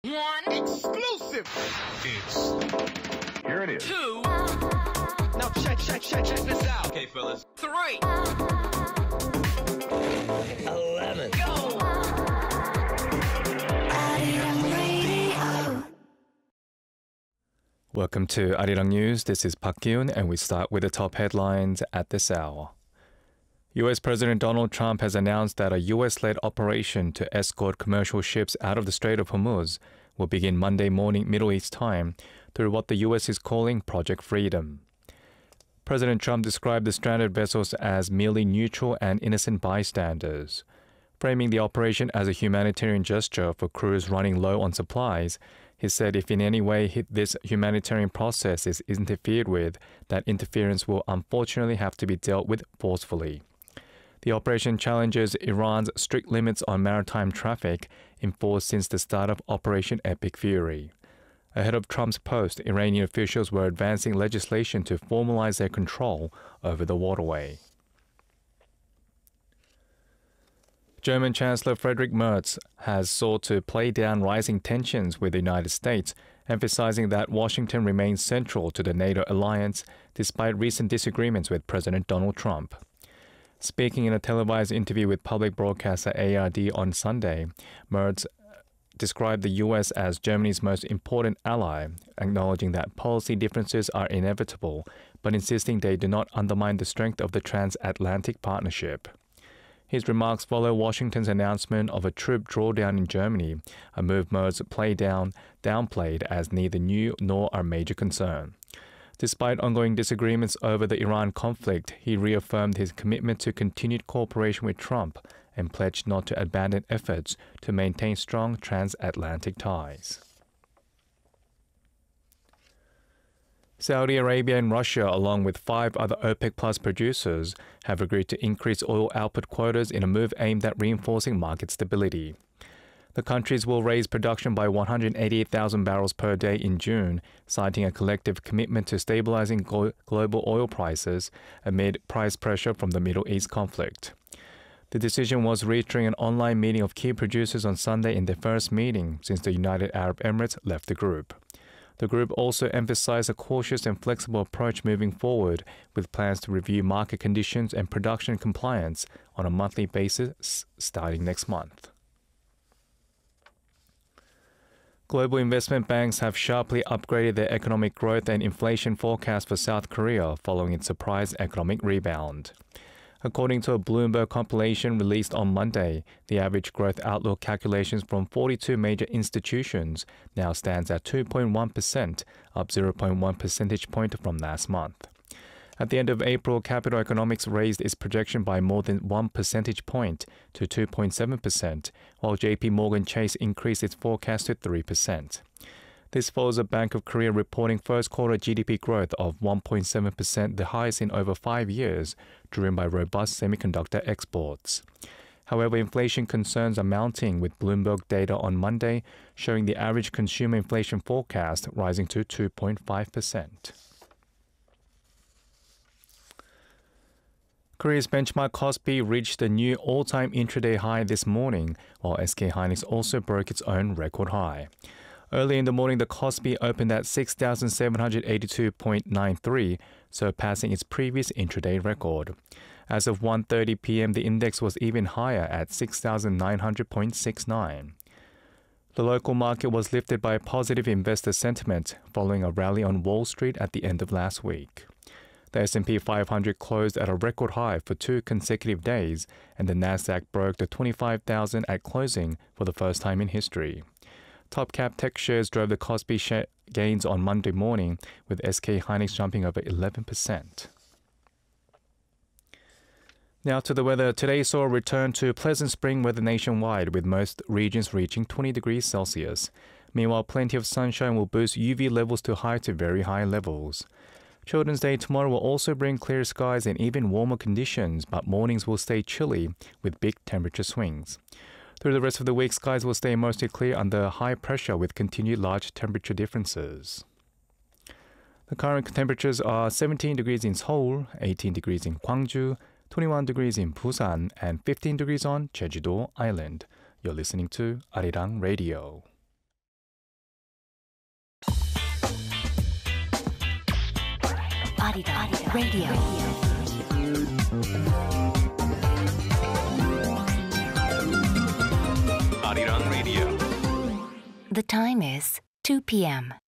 One exclusive. Here it is. Two. Now check this out. Okay, fellas. Three. 11. Go. Welcome to Arirang News. This is Park Kyun, and we start with the top headlines at this hour. U.S. President Donald Trump has announced that a U.S.-led operation to escort commercial ships out of the Strait of Hormuz will begin Monday morning Middle East time through what the U.S. is calling Project Freedom. President Trump described the stranded vessels as merely neutral and innocent bystanders. Framing the operation as a humanitarian gesture for crews running low on supplies, he said if in any way this humanitarian process is interfered with, that interference will unfortunately have to be dealt with forcefully. The operation challenges Iran's strict limits on maritime traffic enforced since the start of Operation Epic Fury. Ahead of Trump's post, Iranian officials were advancing legislation to formalize their control over the waterway. German Chancellor Friedrich Merz has sought to play down rising tensions with the United States, emphasizing that Washington remains central to the NATO alliance despite recent disagreements with President Donald Trump. Speaking in a televised interview with public broadcaster ARD on Sunday, Merz described the U.S. as Germany's most important ally, acknowledging that policy differences are inevitable, but insisting they do not undermine the strength of the transatlantic partnership. His remarks follow Washington's announcement of a troop drawdown in Germany, a move Merz downplayed as neither new nor a major concern. Despite ongoing disagreements over the Iran conflict, he reaffirmed his commitment to continued cooperation with Trump and pledged not to abandon efforts to maintain strong transatlantic ties. Saudi Arabia and Russia, along with 5 other OPEC Plus producers, have agreed to increase oil output quotas in a move aimed at reinforcing market stability. The countries will raise production by 188,000 barrels per day in June, citing a collective commitment to stabilizing global oil prices amid price pressure from the Middle East conflict. The decision was reached during an online meeting of key producers on Sunday in their first meeting since the United Arab Emirates left the group. The group also emphasized a cautious and flexible approach moving forward, with plans to review market conditions and production compliance on a monthly basis starting next month. Global investment banks have sharply upgraded their economic growth and inflation forecast for South Korea following its surprise economic rebound. According to a Bloomberg compilation released on Monday, the average growth outlook calculations from 42 major institutions now stands at 2.1%, up 0.1 percentage point from last month. At the end of April, Capital Economics raised its projection by more than 1 percentage point to 2.7%, while JP Morgan Chase increased its forecast to 3%. This follows a Bank of Korea reporting first quarter GDP growth of 1.7%, the highest in over 5 years, driven by robust semiconductor exports. However, inflation concerns are mounting, with Bloomberg data on Monday showing the average consumer inflation forecast rising to 2.5%. Korea's benchmark Kospi reached a new all-time intraday high this morning, while SK Hynix also broke its own record high. Early in the morning, the Kospi opened at 6,782.93, surpassing its previous intraday record. As of 1:30 p.m., the index was even higher at 6,900.69. The local market was lifted by positive investor sentiment following a rally on Wall Street at the end of last week. The S&P 500 closed at a record high for 2 consecutive days, and the Nasdaq broke the 25,000 at closing for the first time in history. Top-cap tech shares drove the Kospi gains on Monday morning, with SK Hynix jumping over 11%. Now to the weather. Today saw a return to pleasant spring weather nationwide, with most regions reaching 20 degrees Celsius. Meanwhile, plenty of sunshine will boost UV levels to high to very high levels. Children's Day tomorrow will also bring clear skies and even warmer conditions, but mornings will stay chilly with big temperature swings. Through the rest of the week, skies will stay mostly clear under high pressure with continued large temperature differences. The current temperatures are 17 degrees in Seoul, 18 degrees in Gwangju, 21 degrees in Busan, and 15 degrees on Jeju-do Island. You're listening to Arirang Radio. Arirang Radio. Arirang Radio. The time is 2 p.m.